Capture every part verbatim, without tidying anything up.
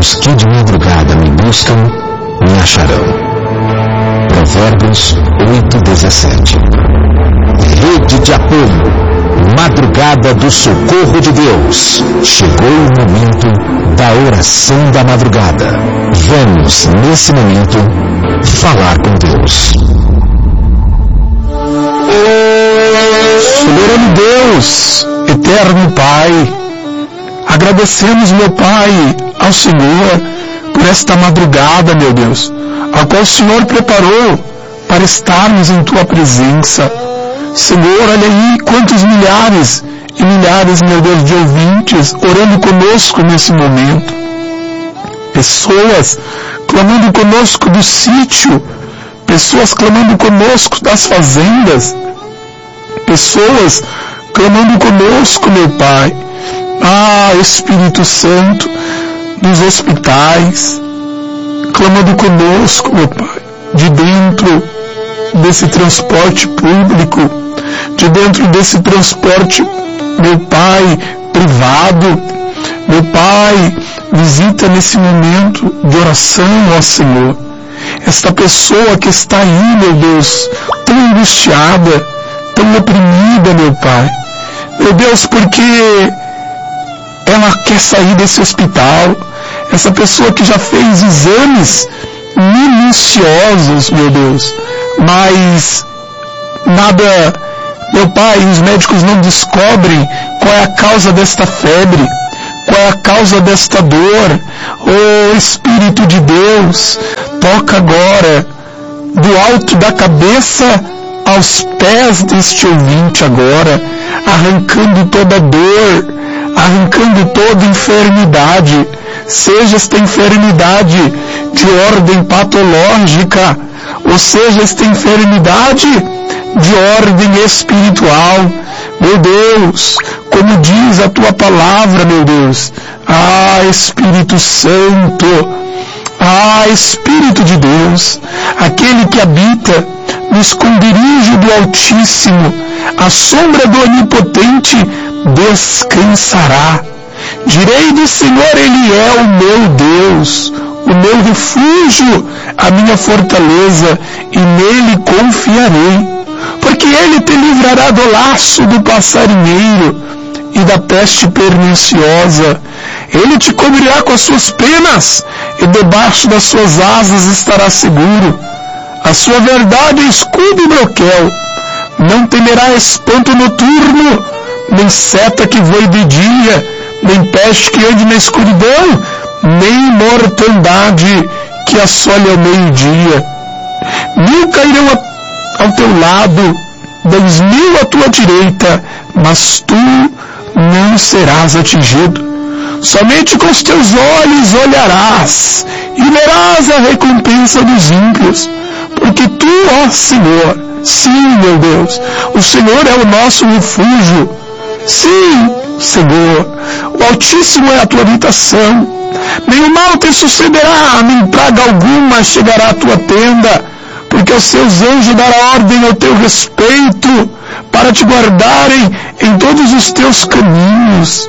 Os que de madrugada me buscam, me acharão. Provérbios oito, dezessete. Rede de apoio, madrugada do socorro de Deus. Chegou o momento da oração da madrugada. Vamos, nesse momento, falar com Deus. Soberano Deus, eterno Pai, agradecemos, meu Pai, ao Senhor por esta madrugada, meu Deus, a qual o Senhor preparou para estarmos em Tua presença. Senhor, olha aí quantos milhares e milhares, meu Deus, de ouvintes orando conosco nesse momento. Pessoas clamando conosco do sítio, pessoas clamando conosco das fazendas, pessoas clamando conosco, meu Pai. Ah, Espírito Santo, dos hospitais, clamando conosco, meu Pai, de dentro desse transporte público, de dentro desse transporte, meu Pai, privado. Meu Pai, visita nesse momento de oração, ó Senhor, esta pessoa que está aí, meu Deus, tão angustiada, tão oprimida, meu Pai. Meu Deus, porque ela quer sair desse hospital, essa pessoa que já fez exames minuciosos, meu Deus, mas nada, meu Pai, os médicos não descobrem qual é a causa desta febre, qual é a causa desta dor. Oh, Espírito de Deus, toca agora, do alto da cabeça aos pés deste ouvinte agora, arrancando toda dor, arrancando toda enfermidade, seja esta enfermidade de ordem patológica, ou seja esta enfermidade de ordem espiritual. Meu Deus, como diz a Tua palavra, meu Deus, ah, Espírito Santo, ah, Espírito de Deus, aquele que habita no esconderijo do Altíssimo, a sombra do Onipotente descansará. Direi do Senhor, Ele é o meu Deus, o meu refúgio, a minha fortaleza, e nele confiarei. Porque Ele te livrará do laço do passarinheiro e da peste perniciosa. Ele te cobrirá com as suas penas, e debaixo das suas asas estará seguro. A sua verdade é escudo e broquel. Não temerá espanto noturno, nem seta que voe de dia, nem peste que ande na escuridão, nem mortandade que assole ao meio-dia. Mil cairão ao teu lado, dez mil à tua direita, mas tu não serás atingido. Somente com os teus olhos olharás e verás a recompensa dos ímpios, porque tu, ó Senhor, sim, meu Deus, o Senhor é o nosso refúgio. Sim, Senhor, o Altíssimo é a tua habitação. Nenhum mal te sucederá, nem praga alguma chegará à tua tenda, porque aos seus anjos dará ordem ao teu respeito, para te guardarem em todos os teus caminhos.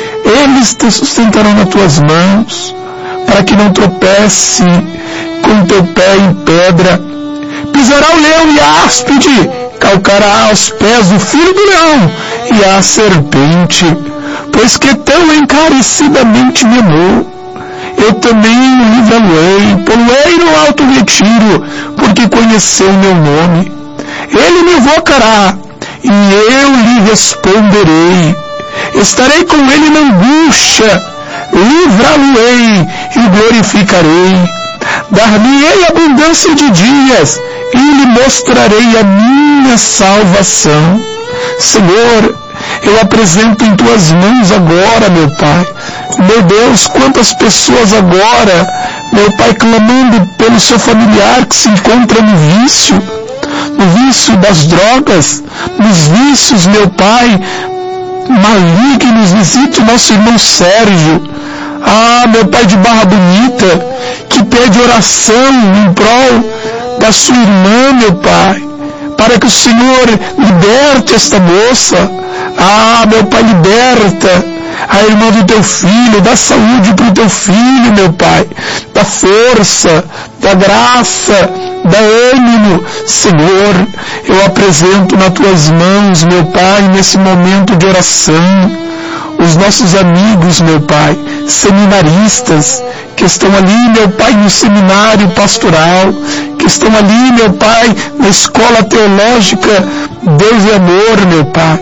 Eles te sustentarão nas tuas mãos, para que não tropece com teu pé em pedra. Pisará o leão e a áspide, calcará aos pés o filho do leão e a serpente. Pois que tão encarecidamente me amou, eu também o livrarei, poluei no alto retiro, porque conheceu o meu nome. Ele me invocará, e eu lhe responderei. Estarei com ele na angústia, livrá-lo-ei e glorificarei. Dar-lhe-ei abundância de dias, e lhe mostrarei a minha salvação. Senhor, eu apresento em tuas mãos agora, meu Pai. Meu Deus, quantas pessoas agora, meu Pai, clamando pelo seu familiar que se encontra no vício, no vício das drogas, nos vícios, meu Pai, malignos. Visite o nosso irmão Sérgio, ah, meu Pai de Barra Bonita, que pede oração em prol da sua irmã, meu Pai, para que o Senhor liberte esta moça. Ah, meu Pai, liberta, a irmã do teu filho, dá saúde para o teu filho, meu Pai, dá força, dá graça, dá ânimo. Senhor, eu apresento nas tuas mãos, meu Pai, nesse momento de oração, os nossos amigos, meu Pai, seminaristas, que estão ali, meu Pai, no seminário pastoral, que estão ali, meu Pai, na escola teológica Deus e Amor, meu Pai.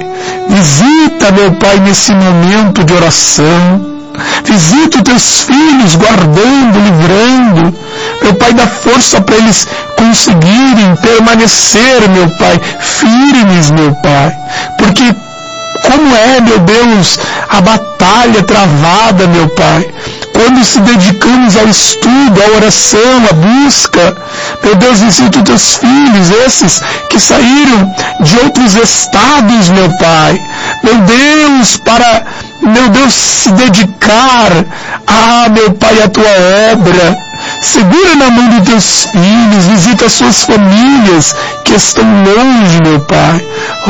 Visita, meu Pai, nesse momento de oração. Visita os teus filhos, guardando, livrando. Meu Pai, dá força para eles conseguirem permanecer, meu Pai, firmes, meu Pai. Porque como é, meu Deus, a batalha travada, meu Pai, quando se dedicamos ao estudo, à oração, à busca. Meu Deus, visita os teus filhos, esses que saíram de outros estados, meu Pai. Meu Deus, para, meu Deus, se dedicar, ah, meu Pai, a tua obra. Segura na mão dos teus filhos, visita as suas famílias que estão longe, meu Pai.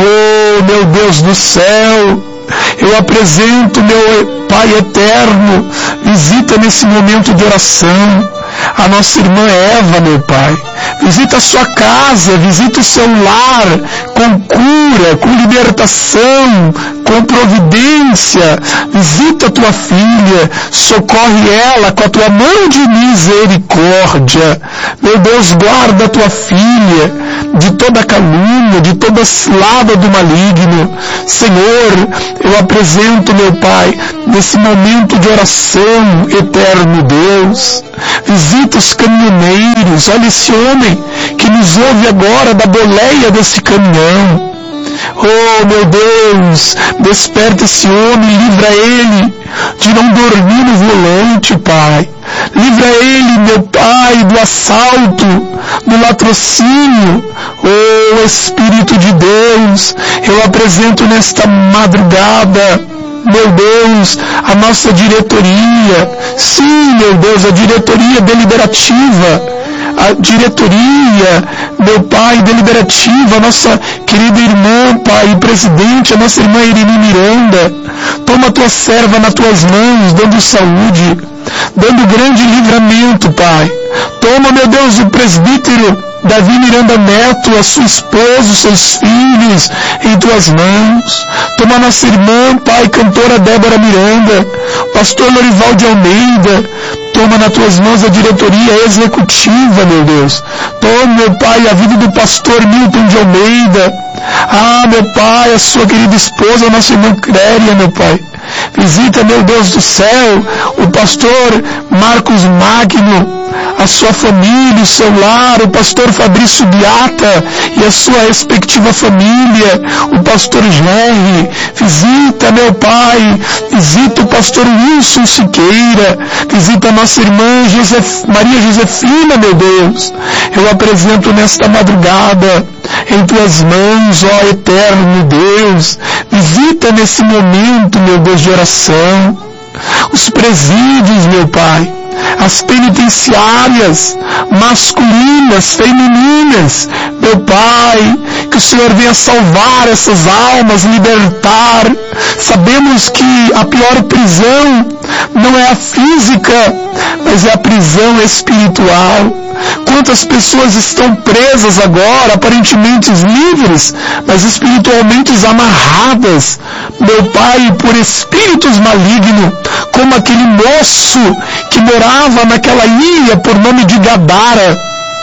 Oh, meu Deus do céu, eu apresento, meu Pai eterno, visita nesse momento de oração a nossa irmã Eva, meu Pai. Visita a sua casa, visita o seu lar, com cura, com libertação, com providência. Visita a tua filha, socorre ela com a tua mão de misericórdia. Meu Deus, guarda a tua filha de toda calúnia, de toda cilada do maligno. Senhor, eu apresento, meu Pai, nesse momento de oração, eterno Deus, visita os caminhoneiros. Olha esse homem que nos ouve agora da boleia desse caminhão. Oh, meu Deus, desperta esse homem, livra ele de não dormir no volante, Pai. Livra ele, meu Pai, do assalto, do latrocínio. Oh, Espírito de Deus, eu apresento nesta madrugada, meu Deus, a nossa diretoria. Sim, meu Deus, a diretoria deliberativa. A diretoria, meu Pai, deliberativa, a nossa querida irmã, Pai, presidente, a nossa irmã Irini Miranda. Toma a tua serva nas tuas mãos, dando saúde, dando grande livramento, Pai. Toma, meu Deus, o presbítero Davi Miranda Neto, a sua esposa, os seus filhos, em tuas mãos. Toma a nossa irmã, Pai, cantora Débora Miranda, pastor Lorival de Almeida. Toma nas tuas mãos a diretoria executiva, meu Deus. Toma, meu Pai, a vida do pastor Milton de Almeida. Ah, meu Pai, a sua querida esposa, a nossa irmã Cléria, meu Pai. Visita, meu Deus do céu, o pastor Marcos Magno, a sua família, o seu lar, o pastor Fabrício Beata e a sua respectiva família, o pastor Jerry. Visita, meu Pai, visita o pastor Wilson Siqueira, visita a nossa irmã Josef, Maria Josefina, meu Deus. Eu apresento nesta madrugada em tuas mãos, ó eterno Deus. Visita nesse momento, meu Deus, de oração, os presídios, meu Pai, as penitenciárias masculinas, femininas, meu Pai, que o Senhor venha salvar essas almas, libertar. Sabemos que a pior prisão não é a física, mas é a prisão espiritual. Quantas pessoas estão presas agora, aparentemente livres, mas espiritualmente amarradas, meu Pai, por espíritos malignos, como aquele moço que morava naquela ilha por nome de Gadara.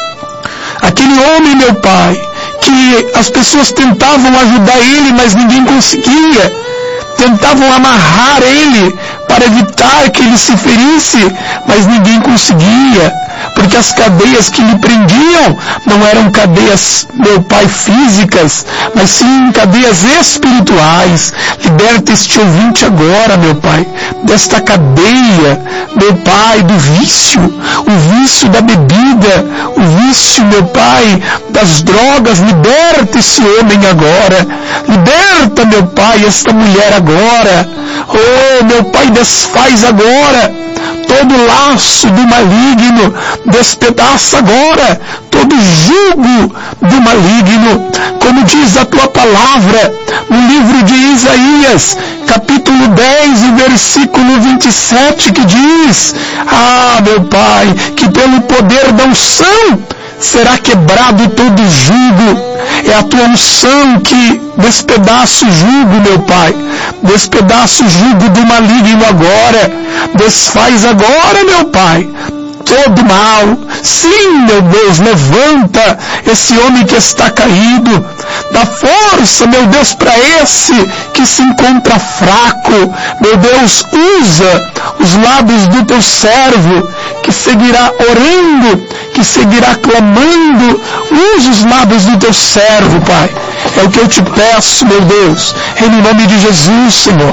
Aquele homem, meu Pai, que as pessoas tentavam ajudar ele, mas ninguém conseguia. Tentavam amarrar ele para evitar que ele se ferisse, mas ninguém conseguia, porque as cadeias que lhe prendiam não eram cadeias, meu Pai, físicas, mas sim cadeias espirituais. Liberta este ouvinte agora, meu Pai, desta cadeia, meu Pai, do vício, o vício da bebida, o vício, meu Pai, das drogas. Liberta esse homem agora, liberta, meu Pai, esta mulher agora. Oh, meu Pai, desfaz agora todo laço do maligno, despedaça agora todo jugo do maligno, como diz a tua palavra no livro de Isaías, capítulo dez, e versículo vinte e sete, que diz: ah, meu Pai, que pelo poder da unção será quebrado todo jugo. É a tua unção que despedaça o jugo, meu Pai. Despedaça o jugo do maligno agora. Desfaz agora, meu Pai, todo mal. Sim, meu Deus, levanta esse homem que está caído. Dá força, meu Deus, para esse que se encontra fraco. Meu Deus, usa os lábios do teu servo, que seguirá orando, que seguirá clamando. Usa os lábios do teu servo, Pai. É o que eu te peço, meu Deus, em nome de Jesus, Senhor.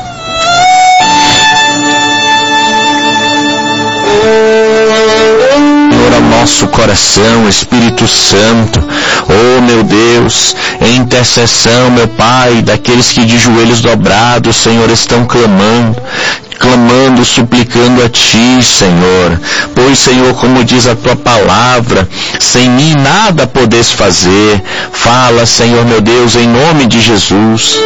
Ao nosso coração, Espírito Santo, oh meu Deus, em intercessão, meu Pai, daqueles que de joelhos dobrados, Senhor, estão clamando, clamando, suplicando a Ti, Senhor, pois, Senhor, como diz a Tua palavra, sem mim nada podes fazer. Fala, Senhor, meu Deus, em nome de Jesus.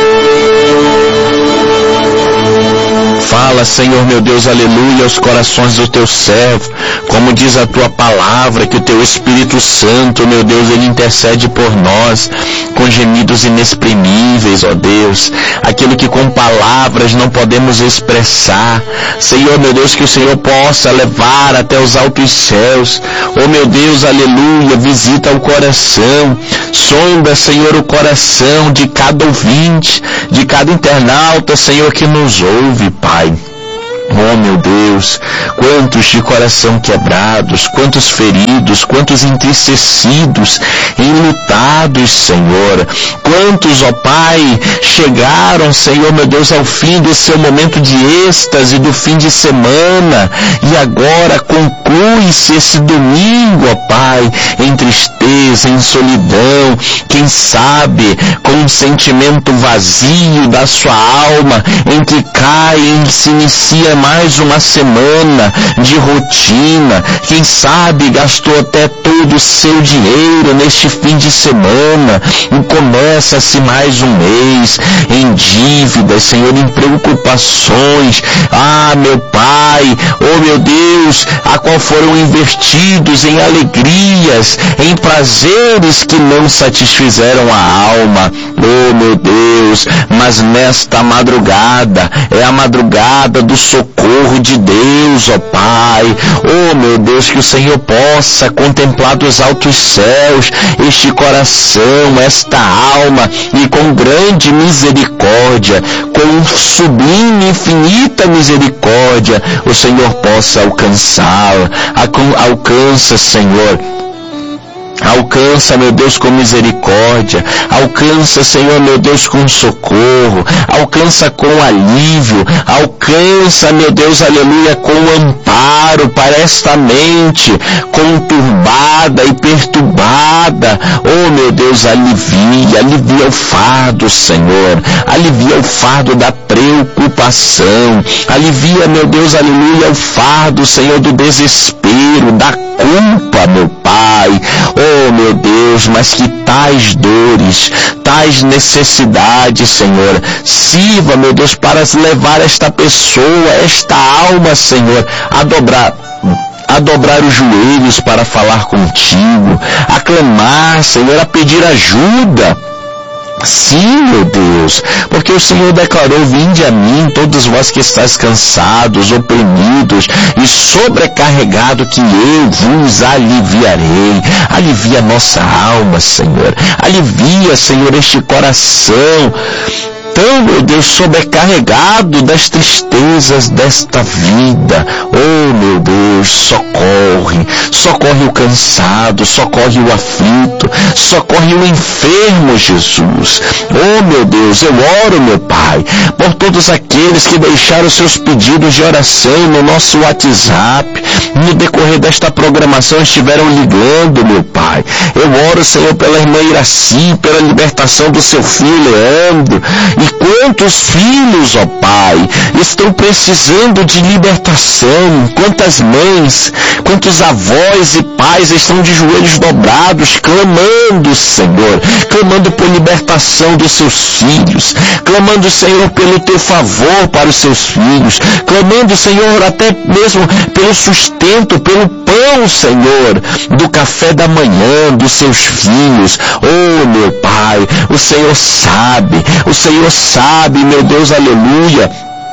Fala, Senhor, meu Deus, aleluia, aos corações do teu servo, como diz a tua palavra, que o teu Espírito Santo, meu Deus, ele intercede por nós, com gemidos inexprimíveis, ó Deus, aquilo que com palavras não podemos expressar. Senhor, meu Deus, que o Senhor possa levar até os altos céus. Oh, meu Deus, aleluia, visita o coração, sonda, Senhor, o coração de cada ouvinte, de cada internauta, Senhor, que nos ouve, Pai. Oh, meu Deus, quantos de coração quebrados, quantos feridos, quantos entristecidos, enlutados, Senhor. Quantos, ó Pai, chegaram, Senhor, meu Deus, ao fim do seu momento de êxtase, do fim de semana, e agora conclui-se esse domingo, ó Pai, em tristeza, em solidão, quem sabe com um sentimento vazio da sua alma, em que cai, em que se inicia mais uma semana de rotina, quem sabe gastou até todo o seu dinheiro neste fim de semana, e começa-se mais um mês em dívidas, Senhor, em preocupações. Ah, meu Pai, oh meu Deus, a qual foram investidos em alegrias, em prazeres que não satisfizeram a alma. Oh, meu Deus, mas nesta madrugada, é a madrugada do socorro de Deus, ó Pai. Oh, meu Deus, que o Senhor possa contemplar dos altos céus este coração, esta alma, e com grande misericórdia, com sublime, infinita misericórdia, o Senhor possa alcançá-la. Alcança, Senhor. Alcança, meu Deus, com misericórdia. Alcança, Senhor, meu Deus, com socorro. Alcança com alívio. Alcança, meu Deus, aleluia, com amparo para esta mente conturbada e perturbada. Oh, meu Deus, alivia, alivia o fardo, Senhor. Alivia o fardo da preocupação. Alivia, meu Deus, aleluia, o fardo, Senhor, do desespero, da culpa, meu Pai. Oh, meu Deus, mas que tais dores, tais necessidades, Senhor, sirva, meu Deus, para levar esta pessoa, esta alma, Senhor, a dobrar a dobrar os joelhos para falar contigo, a clamar, Senhor, a pedir ajuda. Sim, meu Deus, porque o Senhor declarou: vinde a mim, todos vós que estáis cansados, oprimidos e sobrecarregados, que eu vos aliviarei. Alivia a nossa alma, Senhor. Alivia, Senhor, este coração tão, meu Deus, sobrecarregado das tristezas desta vida. Oh, meu Deus, socorre, socorre o cansado, socorre o aflito, socorre o enfermo, Jesus. Oh, meu Deus, eu oro, meu Pai, por todos aqueles que deixaram seus pedidos de oração no nosso WhatsApp, no decorrer desta programação estiveram ligando, meu Pai. Eu oro, Senhor, pela irmã Iraci, pela libertação do seu filho Leandro, E quantos filhos, ó Pai, estão precisando de libertação, quantas mães, quantos avós e pais estão de joelhos dobrados, clamando, Senhor, clamando por libertação dos seus filhos, clamando, Senhor, pelo teu favor para os seus filhos, clamando, Senhor, até mesmo pelo sustento, pelo pão, Senhor, do café da manhã dos seus filhos. Oh, meu Pai, o Senhor sabe, o Senhor sabe, meu Deus, aleluia,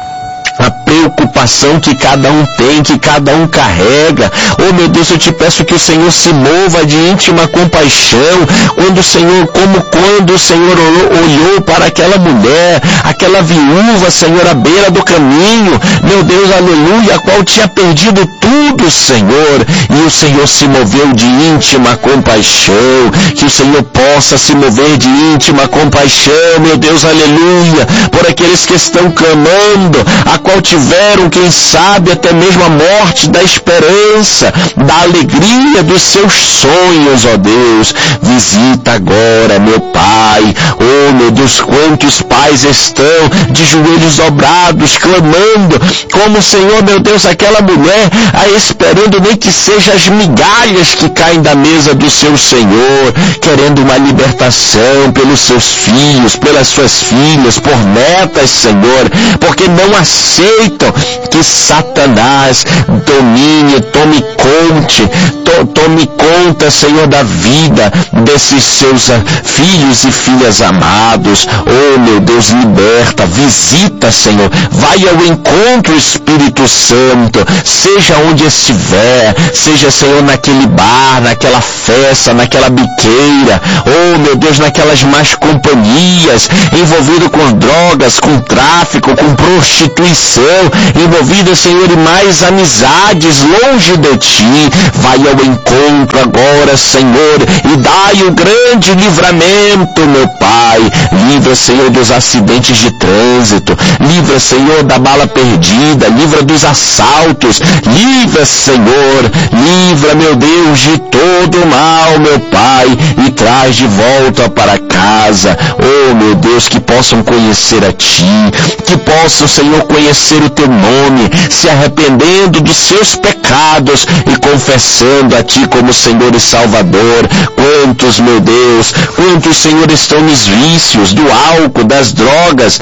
a preocupação que cada um tem, que cada um carrega. Oh, meu Deus, eu te peço que o Senhor se mova de íntima compaixão, quando o Senhor, como quando o Senhor olhou para aquela mulher, aquela viúva, Senhor, à beira do caminho, meu Deus, aleluia, a qual tinha perdido tudo, Senhor, e o Senhor se moveu de íntima compaixão. Que o Senhor possa se mover de íntima compaixão, meu Deus, aleluia, por aqueles que estão clamando, a qual tiveram, quem sabe, até mesmo a morte da esperança, da alegria dos seus sonhos, ó Deus. Visita agora, meu Pai. Oh, meu Deus, quantos pais estão de joelhos dobrados, clamando, como, Senhor, meu Deus, aquela mulher, a esperando nem que sejam as migalhas que caem da mesa do seu Senhor, querendo uma libertação pelos seus filhos, pelas suas filhas, por netas, Senhor, porque não aceitam que Satanás domine, tome conte, to, tome conta, Senhor, da vida desses seus filhos e filhas amados. Oh, meu Deus, liberta, visita, Senhor, vai ao encontro, Espírito Santo, seja onde estiver, seja, Senhor, naquele bar, naquela festa, naquela biqueira, oh, meu Deus, naquelas más companhias, envolvido com drogas, com tráfico, com prostituição, envolvido, Senhor, em mais amizades longe de Ti. Vai ao encontro agora, Senhor, e dai o grande livramento, meu Pai. Livra, Senhor, dos acidentes de trânsito, livra, Senhor, da bala perdida, livra dos assaltos, livra, Senhor, livra, meu Deus, de todo o mal, meu Pai, e traz de volta para casa. Oh, meu Deus, que possam conhecer a Ti, que possam, Senhor, conhecer o Teu nome, se arrependendo dos seus pecados e confessando a Ti como Senhor e Salvador. Quantos, meu Deus, quantos, Senhor, estão nos vícios do álcool, das drogas,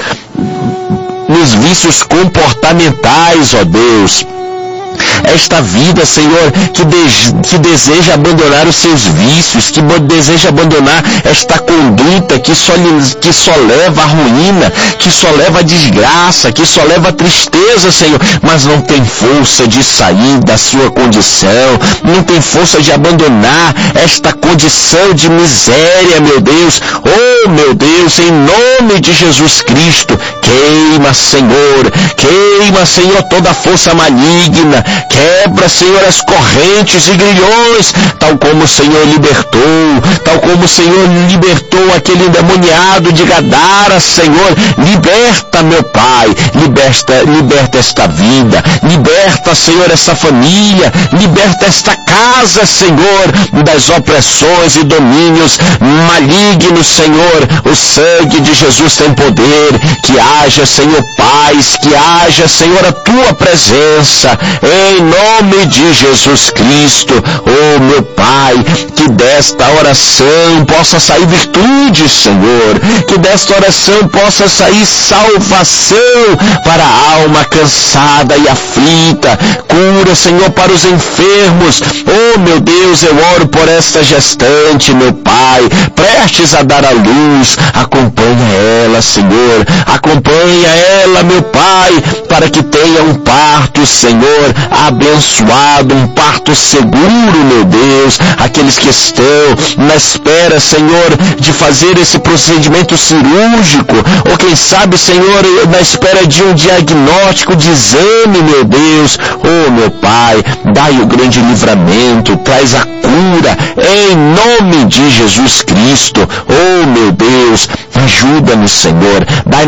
nos vícios comportamentais, ó Deus. Esta vida, Senhor, que, de, que deseja abandonar os seus vícios, que deseja abandonar esta conduta que só, que só leva à ruína, que só leva à desgraça, que só leva à tristeza, Senhor, mas não tem força de sair da sua condição, não tem força de abandonar esta condição de miséria, meu Deus. Oh, meu Deus, em nome de Jesus Cristo, queima, Senhor, queima, Senhor, toda a força maligna, quebra, Senhor, as correntes e grilhões, tal como o Senhor libertou, tal como o Senhor libertou aquele endemoniado de Gadara, Senhor, liberta, meu Pai, liberta, liberta esta vida, liberta, Senhor, essa família, liberta esta casa, Senhor, das opressões e domínios malignos, Senhor. O sangue de Jesus tem poder, que haja, Senhor, paz, que haja, Senhor, a Tua presença, em nome de Jesus Cristo. Oh, meu Pai, que desta oração possa sair virtude, Senhor, que desta oração possa sair salvação para a alma cansada e aflita, cura, Senhor, para os enfermos. Oh, meu Deus, eu oro por esta gestante, meu Pai, prestes a dar à luz, acompanha ela, Senhor, acompanha ela, meu Pai, para que tenha um parto, Senhor, abençoado, um parto seguro, meu Deus. Aqueles que estão na espera, Senhor, de fazer esse procedimento cirúrgico, ou quem sabe, Senhor, na espera de um diagnóstico, de exame, meu Deus. Oh, meu Pai, dai o grande livramento, traz a cura, em nome de Jesus Cristo. Oh, meu Deus, ajuda-nos, Senhor, dai-nos uma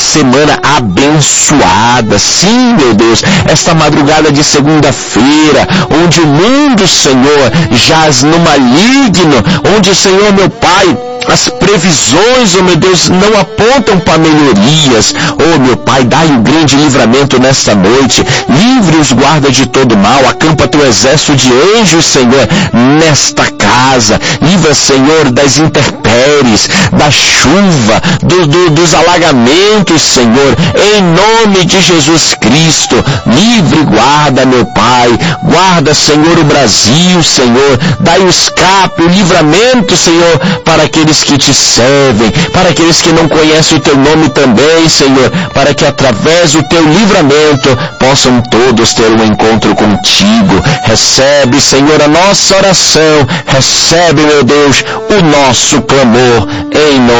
semana abençoada. Sim, meu Deus, esta madrugada de segunda-feira, onde o mundo, Senhor, jaz no maligno, onde, Senhor, meu Pai, as previsões, oh meu Deus, não apontam para melhorias. Oh meu Pai, dai o grande livramento nesta noite. Livre os guardas de todo mal. Acampa teu exército de anjos, Senhor, nesta casa. Livra, Senhor, das intempéries, da chuva, do, do, dos alagamentos, Senhor. Em nome de Jesus Cristo. Livre e guarda, meu Pai. Guarda, Senhor, o Brasil, Senhor. Dai o escape, o livramento, Senhor, para aqueles que te servem, para aqueles que não conhecem o teu nome também, Senhor, para que através do teu livramento possam todos ter um encontro contigo. Recebe, Senhor, a nossa oração, recebe, meu Deus, o nosso clamor, em nome